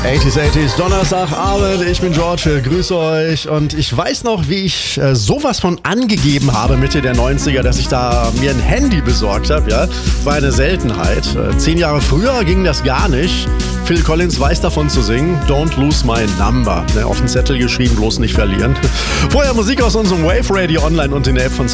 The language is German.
80s, Donnerstagabend, ich bin George, grüße euch und ich weiß noch, wie ich sowas von angegeben habe Mitte der 90er, dass ich da mir ein Handy besorgt habe, ja, war eine Seltenheit. 10 Jahre früher ging das gar nicht. Phil Collins weiß davon zu singen, Don't Lose My Number, auf den Zettel geschrieben, bloß nicht verlieren. Vorher Musik aus unserem Wave Radio Online und in der App von